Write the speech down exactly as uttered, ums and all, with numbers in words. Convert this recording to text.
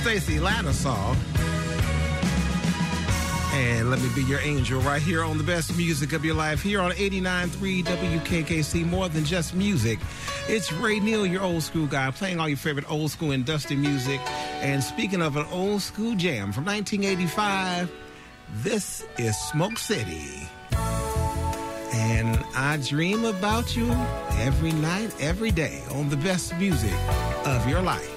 Stacy Lattisaw. And Let Me Be Your Angel right here on the best music of your life here on eighty-nine point three W K K C. More than just music. It's Ray Neal, your old school guy, playing all your favorite old school and dusty music. And speaking of an old school jam from nineteen eighty-five, this is Smoke City. And I dream about you every night, every day on the best music of your life.